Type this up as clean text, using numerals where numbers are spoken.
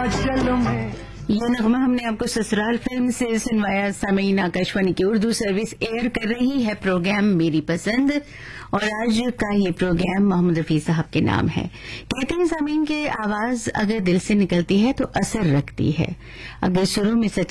हिमाचल में। ये नगमा हमने आपको ससुराल फिल्म से सुनवाया। सामीन, आकाशवाणी की उर्दू सर्विस एयर कर रही है प्रोग्राम मेरी पसंद, और आज का ये प्रोग्राम मोहम्मद रफी साहब के नाम है। कहते हैं सामीन की आवाज अगर दिल से निकलती है तो असर रखती है। अगर सुरों में